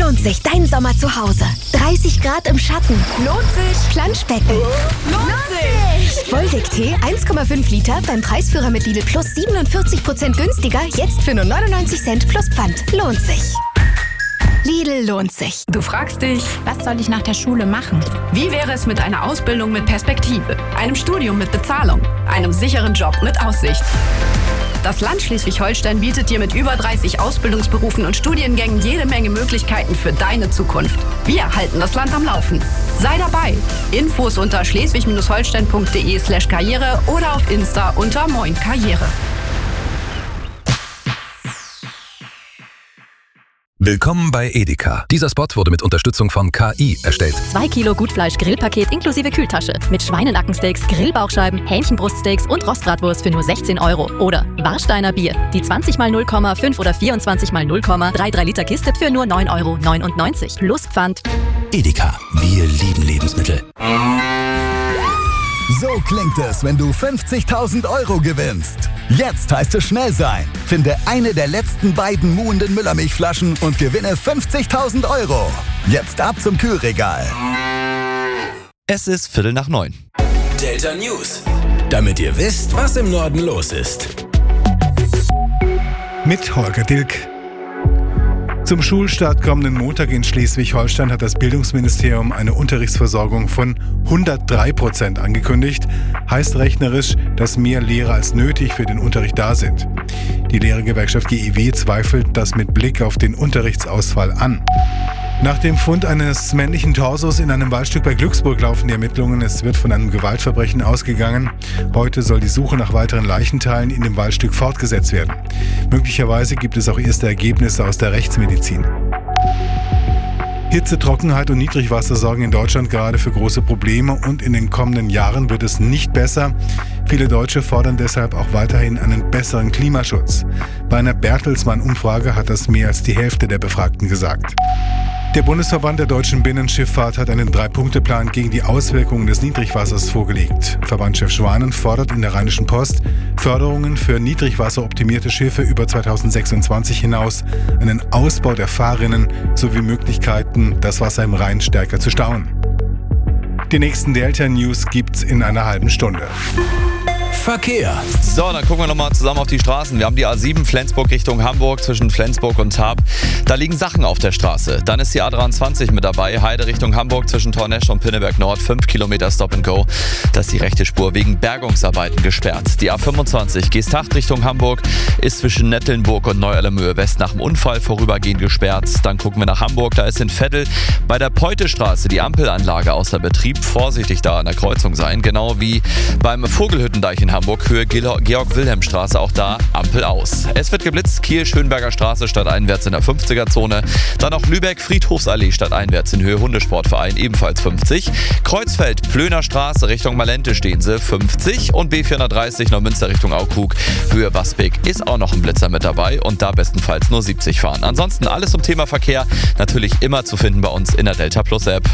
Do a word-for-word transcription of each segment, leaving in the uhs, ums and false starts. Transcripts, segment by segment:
lohnt sich dein Sommer zu Hause. dreißig Grad im Schatten. Lohnt sich. Planschbecken. Lohnt sich. Volvic-Tee eins Komma fünf Liter beim Preisführer mit Lidl Plus siebenundvierzig Prozent günstiger. Jetzt für nur neunundneunzig Cent plus Pfand. Lohnt sich. Lidl lohnt sich. Du fragst dich, was soll ich nach der Schule machen? Wie wäre es mit einer Ausbildung mit Perspektive, einem Studium mit Bezahlung, einem sicheren Job mit Aussicht? Das Land Schleswig-Holstein bietet dir mit über dreißig Ausbildungsberufen und Studiengängen jede Menge Möglichkeiten für deine Zukunft. Wir halten das Land am Laufen. Sei dabei. Infos unter schleswig-holstein.de slash karriere oder auf Insta unter Moin Karriere. Willkommen bei Edeka. Dieser Spot wurde mit Unterstützung von K I erstellt. zwei Kilo Gutfleisch-Grillpaket inklusive Kühltasche. Mit Schweinenackensteaks, Grillbauchscheiben, Hähnchenbruststeaks und Rostbratwurst für nur sechzehn Euro. Oder Warsteiner Bier. Die zwanzig mal null Komma fünf oder vierundzwanzig mal null Komma drei Liter Kiste für nur neun Euro neunundneunzig. Plus Pfand. Edeka. Wir lieben Lebensmittel. So klingt es, wenn du fünfzigtausend Euro gewinnst. Jetzt heißt es schnell sein. Finde eine der letzten beiden muhenden Müllermilchflaschen und gewinne fünfzigtausend Euro. Jetzt ab zum Kühlregal. Es ist Viertel nach neun. Delta News. Damit ihr wisst, was im Norden los ist. Mit Holger Dilk. Zum Schulstart kommenden Montag in Schleswig-Holstein hat das Bildungsministerium eine Unterrichtsversorgung von hundertdrei Prozent angekündigt. Heißt rechnerisch, dass mehr Lehrer als nötig für den Unterricht da sind. Die Lehrergewerkschaft G E W zweifelt das mit Blick auf den Unterrichtsausfall an. Nach dem Fund eines männlichen Torsos in einem Waldstück bei Glücksburg laufen die Ermittlungen. Es wird von einem Gewaltverbrechen ausgegangen. Heute soll die Suche nach weiteren Leichenteilen in dem Waldstück fortgesetzt werden. Möglicherweise gibt es auch erste Ergebnisse aus der Rechtsmedizin. Hitze, Trockenheit und Niedrigwasser sorgen in Deutschland gerade für große Probleme und in den kommenden Jahren wird es nicht besser. Viele Deutsche fordern deshalb auch weiterhin einen besseren Klimaschutz. Bei einer Bertelsmann-Umfrage hat das mehr als die Hälfte der Befragten gesagt. Der Bundesverband der deutschen Binnenschifffahrt hat einen Drei-Punkte-Plan gegen die Auswirkungen des Niedrigwassers vorgelegt. Verbandschef Schwanen fordert in der Rheinischen Post Förderungen für niedrigwasseroptimierte Schiffe über zweitausendsechsundzwanzig hinaus, einen Ausbau der Fahrrinnen sowie Möglichkeiten, das Wasser im Rhein stärker zu stauen. Die nächsten Delta News gibt's in einer halben Stunde. Verkehr. So, dann gucken wir nochmal zusammen auf die Straßen. Wir haben die A sieben Flensburg Richtung Hamburg zwischen Flensburg und Tarp. Da liegen Sachen auf der Straße. Dann ist die A dreiundzwanzig mit dabei. Heide Richtung Hamburg zwischen Tornesch und Pinneberg Nord. fünf Kilometer Stop and Go. Da ist die rechte Spur wegen Bergungsarbeiten gesperrt. Die A fünfundzwanzig Geesthacht Richtung Hamburg ist zwischen Nettelnburg und Neu-Allermöhe West nach dem Unfall vorübergehend gesperrt. Dann gucken wir nach Hamburg. Da ist in Veddel bei der Peutestraße die Ampelanlage außer Betrieb. Vorsichtig da an der Kreuzung sein. Genau wie beim Vogelhüttendeich in Hamburg, Höhe Georg-Wilhelm-Straße, auch da Ampel aus. Es wird geblitzt, Kiel, Schönberger Straße stadteinwärts in der fünfziger-Zone. Dann auch Lübeck, Friedhofsallee stadteinwärts in Höhe Hundesportverein, ebenfalls fünfzig. Kreuzfeld, Plöner Straße Richtung Malente stehen sie, fünfzig. Und B vierhundertdreißig Neumünster Richtung Aukrug, Höhe Waspik ist auch noch ein Blitzer mit dabei und da bestenfalls nur siebzig fahren. Ansonsten alles zum Thema Verkehr natürlich immer zu finden bei uns in der Delta Plus App.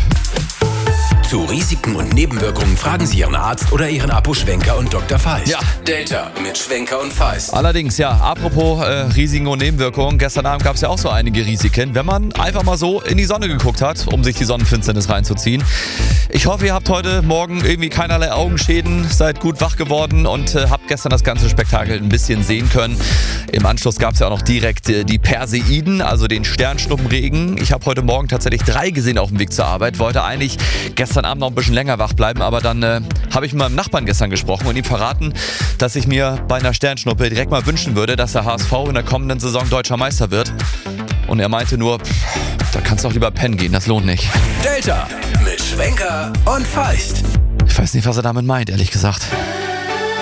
Zu Risiken und Nebenwirkungen fragen Sie Ihren Arzt oder Ihren Apo Schwenker und Doktor Feist. Ja. Delta mit Schwenker und Feist. Allerdings, ja, apropos äh, Risiken und Nebenwirkungen. Gestern Abend gab es ja auch so einige Risiken, wenn man einfach mal so in die Sonne geguckt hat, um sich die Sonnenfinsternis reinzuziehen. Ich hoffe, ihr habt heute Morgen irgendwie keinerlei Augenschäden, seid gut wach geworden und äh, habt gestern das ganze Spektakel ein bisschen sehen können. Im Anschluss gab es ja auch noch direkt äh, die Perseiden, also den Sternschnuppenregen. Ich habe heute Morgen tatsächlich drei gesehen auf dem Weg zur Arbeit, wollte eigentlich gestern Abend noch ein bisschen länger wach bleiben, aber dann äh, habe ich mit meinem Nachbarn gestern gesprochen und ihm verraten, dass ich mir bei einer Sternschnuppe direkt mal wünschen würde, dass der H S V in der kommenden Saison deutscher Meister wird. Und er meinte nur, pff, da kannst du auch lieber pennen gehen, das lohnt nicht. Delta mit Schwenker und Feist. Ich weiß nicht, was er damit meint, ehrlich gesagt.